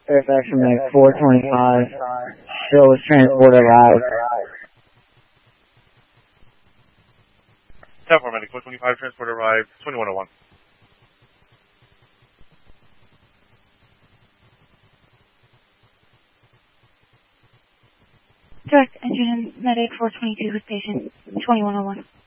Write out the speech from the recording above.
Fairfax Medic 425. Still was transported arrived. 10-4 Medic 425, transport arrived, 2101. Direct engine medic 422 with patient 2101.